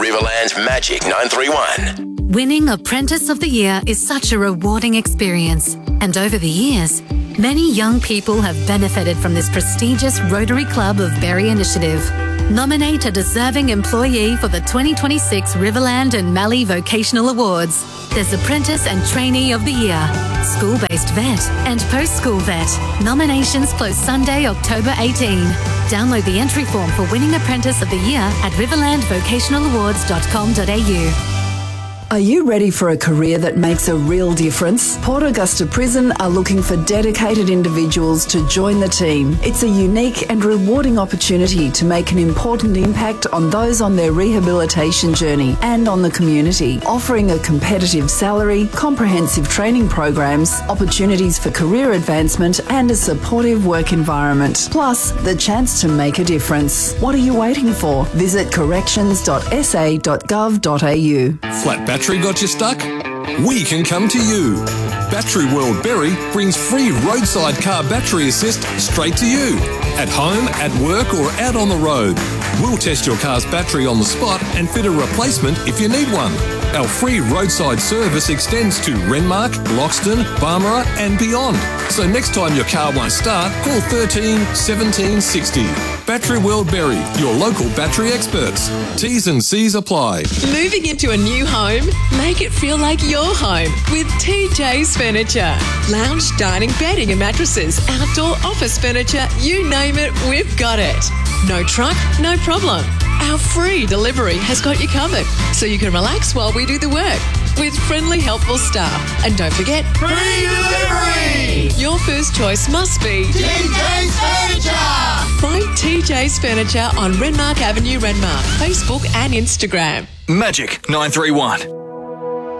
Riverland's Magic 931. Winning Apprentice of the Year is such a rewarding experience, and over the years, many young people have benefited from this prestigious Rotary Club of Berry initiative. Nominate a deserving employee for the 2026 Riverland and Mallee Vocational Awards. There's Apprentice and Trainee of the Year, School-Based Vet and Post-School Vet. Nominations close Sunday, October 18. Download the entry form for Winning Apprentice of the Year at riverlandvocationalawards.com.au. Are you ready for a career that makes a real difference? Port Augusta Prison are looking for dedicated individuals to join the team. It's a unique and rewarding opportunity to make an important impact on those on their rehabilitation journey and on the community, offering a competitive salary, comprehensive training programs, opportunities for career advancement and a supportive work environment. Plus, the chance to make a difference. What are you waiting for? Visit corrections.sa.gov.au. Flat battery got you stuck? We can come to you. Battery World Berry brings free roadside car battery assist straight to you. At home, at work or out on the road. We'll test your car's battery on the spot and fit a replacement if you need one. Our free roadside service extends to Renmark, Loxton, Barmera and beyond. So next time your car won't start, call 13 17 60. Battery World Berry, your local battery experts. T's and C's apply. Moving into a new home? Make it feel like your home with TJ's Furniture. Lounge, dining, bedding and mattresses, outdoor office furniture, you name it, we've got it. No truck, no problem. Our free delivery has got you covered, so you can relax while we do the work with friendly, helpful staff. And don't forget, free delivery! Your first choice must be TJ's Furniture! Find TJ's Furniture on Renmark Avenue, Renmark, Facebook and Instagram. Magic 931.